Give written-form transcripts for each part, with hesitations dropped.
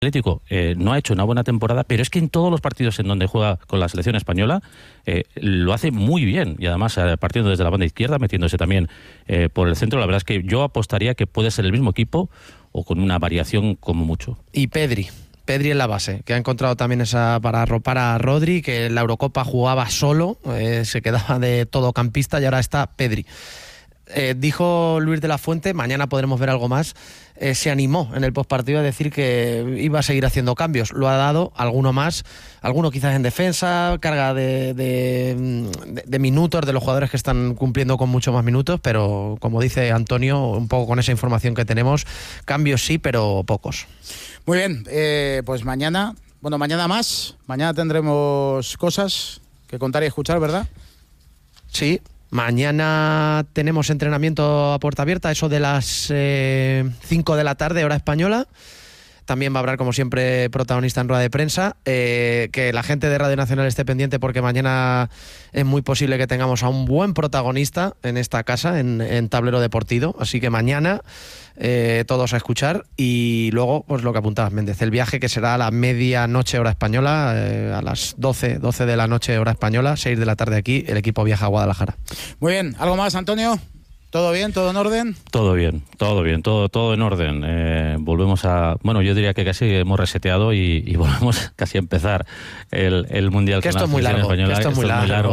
Atlético no ha hecho una buena temporada, pero es que en todos los partidos en donde juega con la selección española lo hace muy bien, y además partiendo desde la banda izquierda, metiéndose también por el centro. La verdad es que yo apostaría que puede ser el mismo equipo o con una variación como mucho. Y Pedri en la base, que ha encontrado también esa para arropar a Rodri, que en la Eurocopa jugaba solo, se quedaba de todocampista, y ahora está Pedri. Dijo Luis de la Fuente, mañana podremos ver algo más, se animó en el postpartido a decir que iba a seguir haciendo cambios. Lo ha dado, alguno más, alguno quizás en defensa, carga de minutos de los jugadores que están cumpliendo con mucho más minutos, pero como dice Antonio, un poco con esa información que tenemos, cambios sí, pero pocos. Muy bien, pues mañana más, mañana tendremos cosas que contar y escuchar, ¿verdad? Sí. Mañana tenemos entrenamiento a puerta abierta, eso de las 5 de la tarde, hora española. También va a haber, como siempre, protagonista en rueda de prensa. Que la gente de Radio Nacional esté pendiente, porque mañana es muy posible que tengamos a un buen protagonista en esta casa, en Tablero Deportivo. Así que mañana todos a escuchar. Y luego, pues lo que apuntabas, Méndez, el viaje que será a la medianoche hora española, a las 12 de la noche hora española, 6 de la tarde aquí, el equipo viaja a Guadalajara. Muy bien, ¿algo más, Antonio? ¿Todo bien? ¿Todo en orden? Todo bien, todo en orden. Volvemos a... Bueno, yo diría que casi hemos reseteado y volvemos casi a empezar el Mundial. Que esto es muy largo. Esto es muy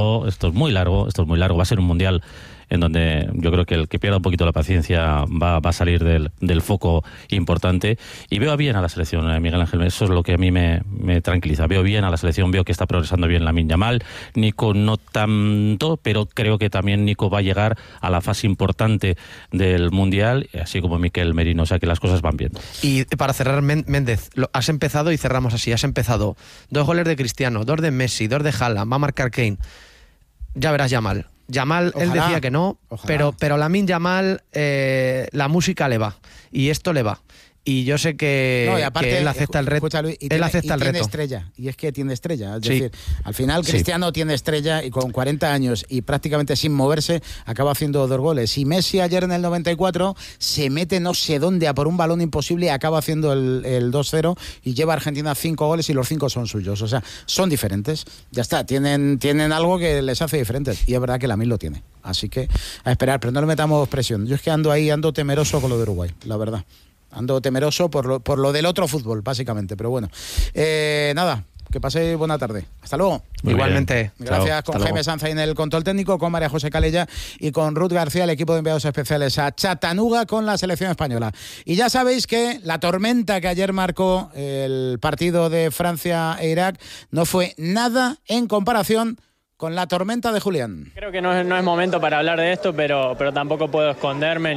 largo. Va a ser un Mundial en donde yo creo que el que pierda un poquito la paciencia va a salir del foco importante. Y veo bien a la selección, Miguel Ángel, eso es lo que a mí me tranquiliza. Veo bien a la selección, veo que está progresando bien Lamine Yamal. Nico no tanto, pero creo que también Nico va a llegar a la fase importante del Mundial, así como Mikel Merino, o sea que las cosas van bien. Y para cerrar, Méndez, has empezado, y cerramos así, has empezado 2 goles de Cristiano, 2 de Messi, 2 de Haaland, va a marcar Kane. Ya verás Yamal, ojalá, él decía que no, pero Lamine Yamal, la música le va, y esto le va. Y yo sé que, aparte, que él acepta el reto. Tiene estrella, y es que tiene estrella. Es decir, al final Cristiano tiene estrella, y con 40 años y prácticamente sin moverse, acaba haciendo 2 goles. Y Messi ayer en el 94 se mete no sé dónde a por un balón imposible y acaba haciendo el 2-0 y lleva a Argentina 5 goles y los 5 son suyos. O sea, son diferentes. Ya está, tienen algo que les hace diferentes. Y es verdad que Lamine lo tiene. Así que a esperar, pero no le metamos presión. Yo es que ando temeroso con lo de Uruguay, la verdad. Ando temeroso por lo del otro fútbol, básicamente. Pero bueno, nada, que paséis buena tarde. Hasta luego. Igualmente. Gracias. Con Jaime Sanz en el control técnico, con María José Calella y con Ruth García, el equipo de enviados especiales a Chattanooga con la selección española. Y ya sabéis que la tormenta que ayer marcó el partido de Francia e Irak no fue nada en comparación con la tormenta de Julián. Creo que no es momento para hablar de esto, pero tampoco puedo esconderme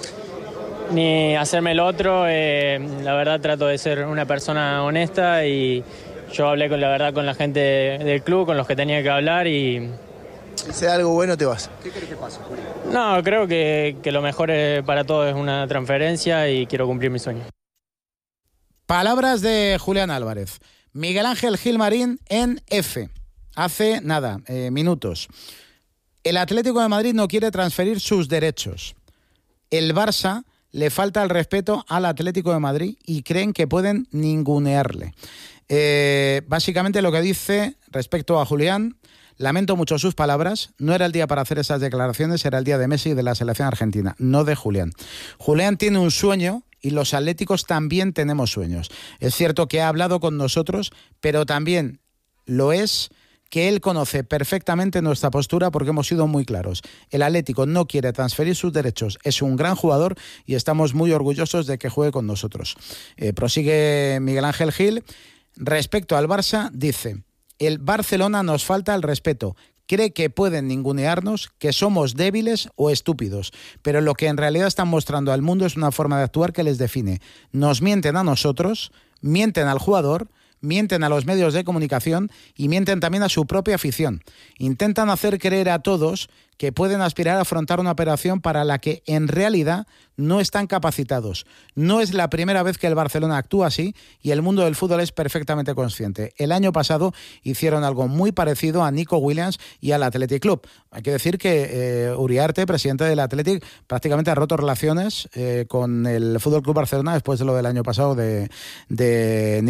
ni hacerme el otro. La verdad trato de ser una persona honesta, y yo hablé con la gente del club, con los que tenía que hablar, y... Si sea algo bueno te vas. ¿Qué crees que pasa, Julián? No, creo que lo mejor para todos es una transferencia, y quiero cumplir mi sueño. Palabras de Julián Álvarez. Miguel Ángel Gilmarín en F. Hace minutos. El Atlético de Madrid no quiere transferir sus derechos. El Barça le falta el respeto al Atlético de Madrid y creen que pueden ningunearle. Básicamente lo que dice respecto a Julián: lamento mucho sus palabras, no era el día para hacer esas declaraciones, era el día de Messi y de la selección argentina, no de Julián. Julián tiene un sueño, y los atléticos también tenemos sueños. Es cierto que ha hablado con nosotros, pero también lo es que él conoce perfectamente nuestra postura, porque hemos sido muy claros. El Atlético no quiere transferir sus derechos, es un gran jugador y estamos muy orgullosos de que juegue con nosotros. Prosigue Miguel Ángel Gil. Respecto al Barça, dice: el Barcelona nos falta el respeto, cree que pueden ningunearnos, que somos débiles o estúpidos, pero lo que en realidad están mostrando al mundo es una forma de actuar que les define. Nos mienten a nosotros, mienten al jugador, mienten a los medios de comunicación y mienten también a su propia afición. Intentan hacer creer a todos que pueden aspirar a afrontar una operación para la que en realidad no están capacitados. No es la primera vez que el Barcelona actúa así y el mundo del fútbol es perfectamente consciente. El año pasado hicieron algo muy parecido a Nico Williams y al Athletic Club. Hay que decir que Uriarte, presidente del Athletic, prácticamente ha roto relaciones con el Fútbol Club Barcelona después de lo del año pasado de